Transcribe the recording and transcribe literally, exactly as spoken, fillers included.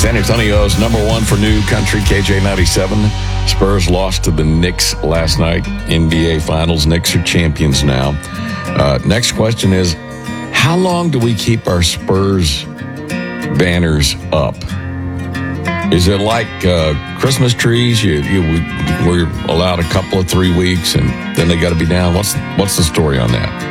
San Antonio's number one for new country, K J ninety-seven. Spurs lost to the Knicks last night. N B A Finals. Knicks are champions now. Uh, next question is, how long do we keep our Spurs banners up? Is it like uh, Christmas trees? You, you, we, we're allowed a couple of three weeks, and then they got to be down. What's what's the story on that?